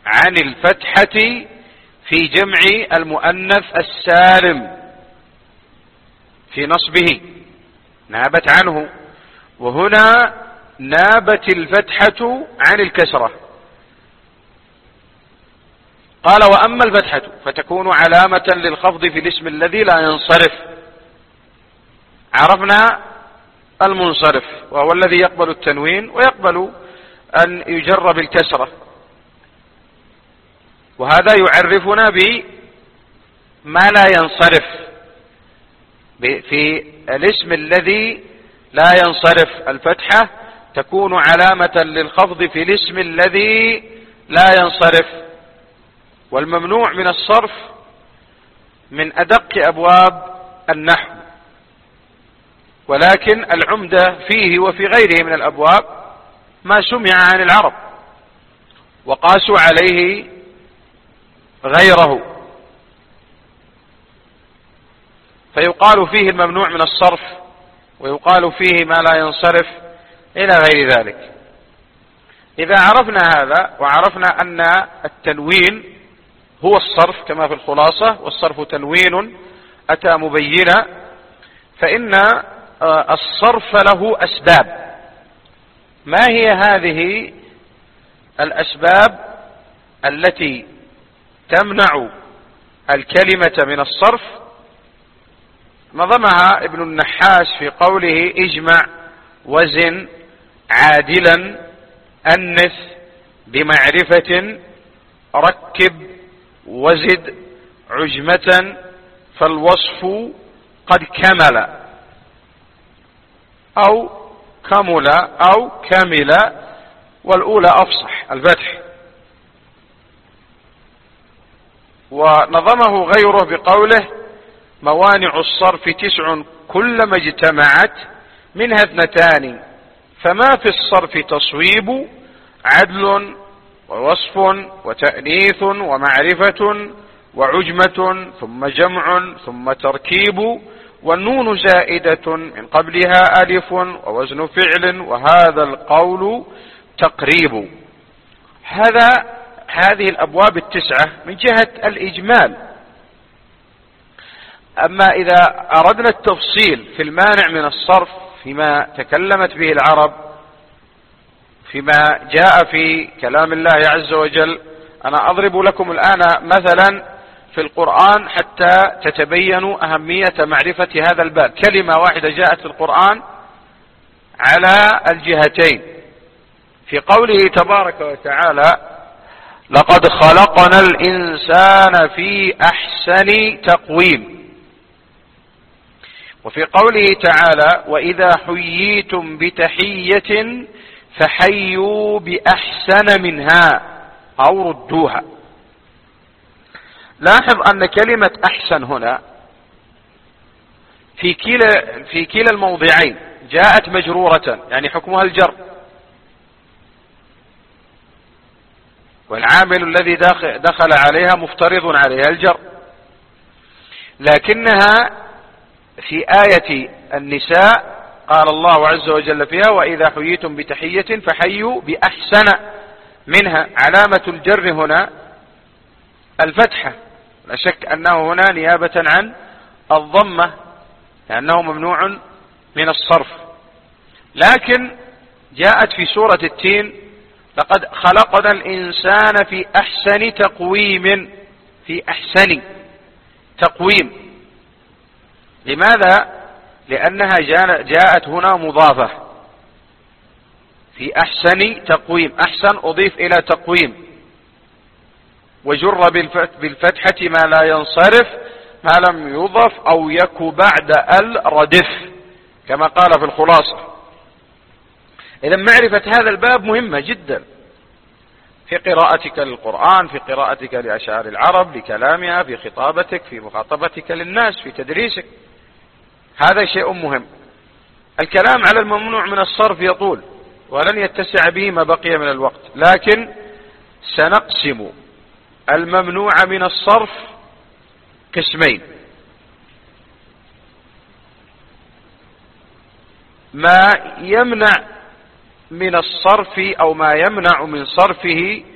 عن الفتحة في جمع المؤنث السالم في نصبه، نابت عنه. وهنا نابت الفتحة عن الكسرة. قال: وأما الفتحة فتكون علامة للخفض في الاسم الذي لا ينصرف. عرفنا المنصرف وهو الذي يقبل التنوين ويقبل أن يجر بالكسرة، وهذا يعرفنا بما لا ينصرف في الاسم الذي لا ينصرف. الفتحة تكون علامة للخفض في الاسم الذي لا ينصرف. والممنوع من الصرف من أدق أبواب النحو، ولكن العمدة فيه وفي غيره من الأبواب ما سمع عن العرب وقاسوا عليه غيره، فيقال فيه الممنوع من الصرف ويقال فيه ما لا ينصرف إلى غير ذلك. إذا عرفنا هذا وعرفنا أن التنوين هو الصرف كما في الخلاصة، والصرف تنوين أتى مبينا، فإن الصرف له أسباب. ما هي هذه الأسباب التي تمنع الكلمة من الصرف؟ نظمها ابن النحاس في قوله: اجمع، وزن، عادلا، أنث، بمعرفة، ركب، وزد، عجمة، فالوصف قد كمل، أو كمل أو كمل، والأولى أفصح الفتح. ونظمه غيره بقوله: موانع الصرف 9 كلما اجتمعت منها 2، فما في الصرف تصويب، عدل، ووصف، وتأنيث، ومعرفة، وعجمة، ثم جمع، ثم تركيب، والنون زائدة من قبلها ألف، ووزن فعل، وهذا القول تقريب. هذه الأبواب 9 من جهة الإجمال. أما إذا أردنا التفصيل في المانع من الصرف فيما تكلمت به العرب، فيما جاء في كلام الله عز وجل، أنا أضرب لكم الآن مثلا في القرآن حتى تتبينوا أهمية معرفة هذا الباب. كلمة واحدة جاءت في القرآن على الجهتين، في قوله تبارك وتعالى: لقد خلقنا الإنسان في أحسن تقويم. وفي قوله تعالى: وإذا حييتم بتحية فحيوا بأحسن منها أو ردوها. لاحظ أن كلمة أحسن هنا في كلا الموضعين جاءت مجرورة، يعني حكمها الجر، والعامل الذي دخل عليها مفترض عليها الجر. لكنها في آية النساء قال الله عز وجل فيها: وإذا حييتم بتحية فحيوا بأحسن منها. علامة الجر هنا الفتحة، لا شك أنه هنا نيابة عن الضمة لأنه ممنوع من الصرف. لكن جاءت في سورة التين: لقد خلقنا الإنسان في أحسن تقويم، في أحسن تقويم. لماذا؟ لأنها جاءت هنا مضافة، في أحسن تقويم. أحسن أضيف إلى تقويم، وجر بالفتحة ما لا ينصرف ما لم يضف أو يك بعد الردف كما قال في الخلاصة. إذا معرفة هذا الباب مهمة جدا في قراءتك للقرآن، في قراءتك لأشعار العرب، لكلامها، في خطابتك، في مخاطبتك للناس، في تدريسك. هذا شيء مهم. الكلام على الممنوع من الصرف يطول ولن يتسع به ما بقي من الوقت، لكن سنقسم الممنوع من الصرف قسمين: ما يمنع من الصرف أو ما يمنع من صرفه